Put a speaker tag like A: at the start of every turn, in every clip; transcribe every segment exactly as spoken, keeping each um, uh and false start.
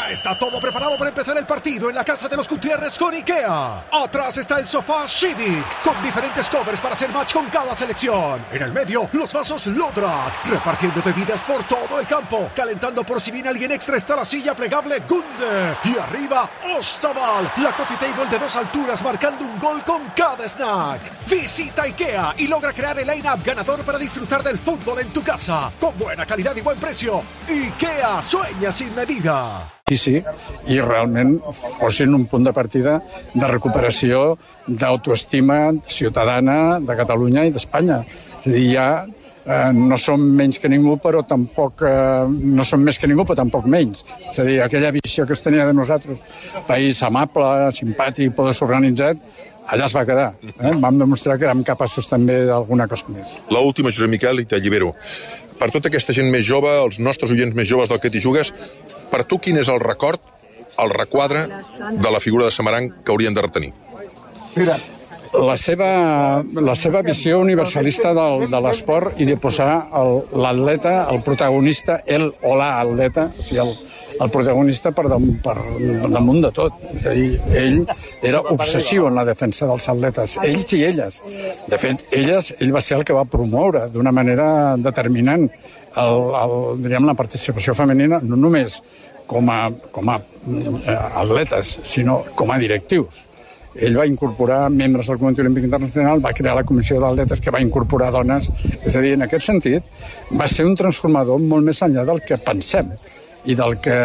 A: Ya está todo preparado para empezar el partido en la casa de los Gutiérrez con IKEA. Atrás está el sofá Civic, con diferentes covers para hacer match con cada selección. En el medio, los vasos Lodrat, repartiendo bebidas por todo el campo. Calentando por si viene alguien extra está la silla plegable Gunde. Y arriba, Ostaval, la coffee table de dos alturas marcando un gol con cada snack. Visita IKEA y logra crear el line-up ganador para disfrutar del fútbol en tu casa. Con buena calidad y buen precio. IKEA sueña sin medida.
B: Sí, sí, i realment fossin un punt de partida de recuperació d'autoestima ciutadana de Catalunya i d'Espanya. És a dir, ja eh, no som menys que ningú, però tampoc eh, no som més que ningú, però tampoc menys. És a dir, aquella visió que es tenia de nosaltres, país amable, simpàtic, poder organitzat, allà es va quedar. Eh? Vam demostrar que érem capaços també d'alguna cosa més.
C: L'última, Josep Miquel, i t'allibero. Per tota aquesta gent més jove, els nostres oients més joves del Que t'hi jugues, per tu quin és el record, el requadre de la figura de Samaranch que haurien de retenir?
B: Mira, la seva, la seva visió universalista del, de l'esport i de posar l'atleta, el protagonista, el o l'atleta, o sigui, el, el protagonista per, damunt, per damunt de tot. És a dir, ell era obsessiu en la defensa dels atletes, ells i elles. De fet, elles, ell va ser el que va promoure d'una manera determinant el, el, diríem, la participació femenina, no només com a, com a eh, atletes, sinó com a directius. Ell va incorporar membres del Comitè Olímpic Internacional, va crear la Comissió d'Atletes que va incorporar dones. És a dir, en aquest sentit, va ser un transformador molt més enllà del que pensem i del que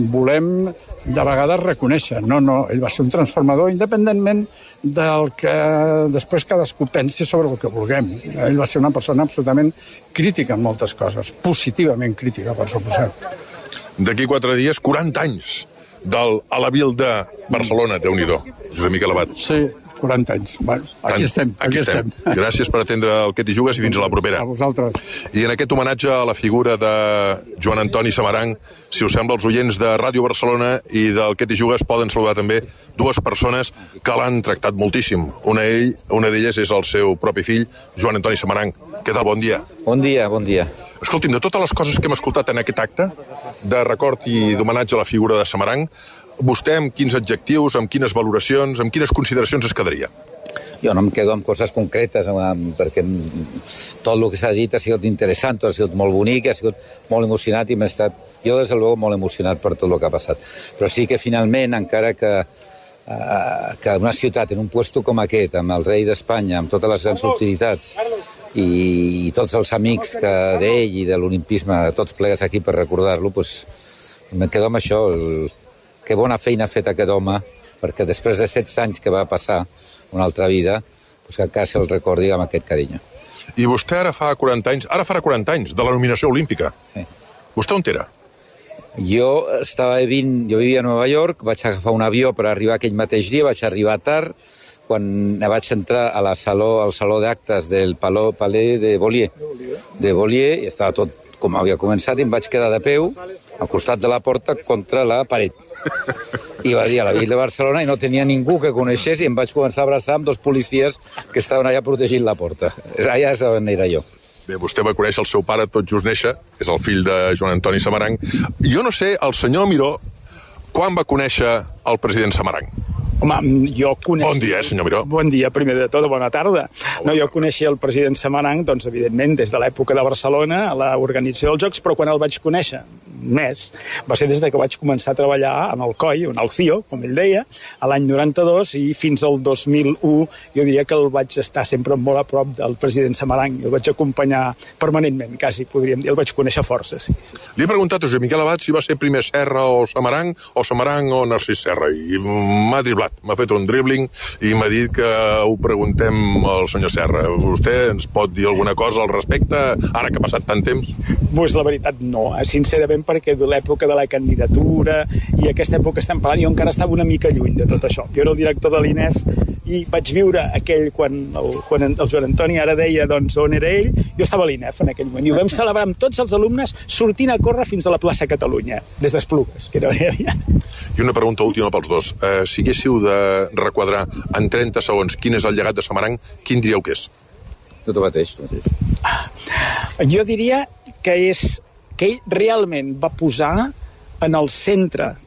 B: volem de vegades reconèixer. No, no, ell va ser un transformador independentment del que després cadascú pensi sobre el que vulguem. Ell va ser una persona absolutament crítica en moltes coses, positivament crítica, per suposat.
C: D'aquí quatre dies, quaranta anys del Alavil de Barcelona, Déu-n'hi-do, Josep Miquel Abat.
B: Sí, quaranta anys. Bueno, aquí estem.
C: Aquí, aquí estem. estem. Gràcies per atendre el Que t'hi jugues i fins a la propera.
B: A vosaltres.
C: I en aquest homenatge a la figura de Joan Antoni Samaranch, si us sembla, els oients de Ràdio Barcelona i del Que t'hi jugues poden saludar també dues persones que l'han tractat moltíssim. Una, ell, una d'elles és el seu propi fill, Joan Antoni Samaranch. Què tal? Bon dia.
D: Bon dia, bon dia.
C: Escolti'm, de totes les coses que hem escoltat en aquest acte de record i d'homenatge a la figura de Samaranch, vostè amb quins adjectius, amb quines valoracions, amb quines consideracions es quedaria?
D: Jo no em quedo amb coses concretes, amb, perquè tot el que s'ha dit ha sigut interessant, ha sigut molt bonic, ha sigut molt emocionat i m'he estat, jo des de luego, molt emocionat per tot el que ha passat. Però sí que finalment, encara que, eh, que una ciutat en un puesto com aquest, amb el rei d'Espanya, amb totes les grans utilitats i, i tots els amics d'ell i de l'olimpisme, tots plegues aquí per recordar-lo, doncs me quedo amb això, el, que bona feina ha fet aquest home, perquè després de set anys que va passar una altra vida, doncs que encara se'l recordi amb aquest carinyo.
C: I vostè ara fa quaranta anys, ara farà quaranta anys, de la nominació olímpica.
D: Sí.
C: Vostè on era?
D: Jo estava vivint, jo vivia a Nova York, vaig agafar un avió per arribar aquell mateix dia, vaig arribar tard, quan vaig entrar a la saló, al saló d'actes del Palais, Palais de Beaulieu, de Beaulieu, i estava tot com havia començat, i em vaig quedar de peu al costat de la porta contra la paret. I va dir a la Vila de Barcelona i no tenia ningú que coneixés i em vaig començar a abraçar amb dos policies que estaven allà protegint la porta. Allà és on era jo.
C: Bé, vostè va conèixer el seu pare tot just néixer, és el fill de Joan Antoni Samaranch. Jo no sé, el senyor Miró, quan va conèixer el president Samaranch?
E: Home, jo coneix...
C: Bon dia, eh, senyor Miró.
E: Bon dia, primer de tot, bona tarda. No, jo coneixia el president Samaranch, doncs, evidentment, des de l'època de Barcelona, a l'organització dels Jocs, però quan el vaig conèixer més va ser des de que vaig començar a treballar en el C O I, en el C I O, com ell deia, a l'any noranta-dos, i fins al dos mil u jo diria que el vaig estar sempre molt a prop del president Samaranch, el vaig acompanyar permanentment, quasi, podríem dir, el vaig conèixer força, sí. sí.
C: Li he preguntat a Josep Miquel Abat si va ser primer Serra o Samaranch, o Samaranch o Narcís Serra, i m'ha driblat, m'ha fet un dribbling i m'ha dit que ho preguntem al senyor Serra. Vostè ens pot dir alguna cosa al respecte, ara que ha passat tant temps?
E: Pues la veritat no, sincerament, perquè de l'època de la candidatura i aquesta època estem parlant, jo encara estava una mica lluny de tot això. Jo era el director de l'I N E F i vaig viure aquell, quan el, quan el Joan Antoni ara deia doncs, on era ell, jo estava a l'I N E F en aquell moment i ho vam celebrar amb tots els alumnes sortint a córrer fins a la plaça Catalunya, des d'Esplugues, que era on hi havia.
C: I una pregunta última pels dos. Eh, si haguéssiu de requadrar en trenta segons quin és el llegat de Samaranch, quin diríeu que és?
D: Tot el mateix.
E: Jo diria que és que ell realment va posar en el centre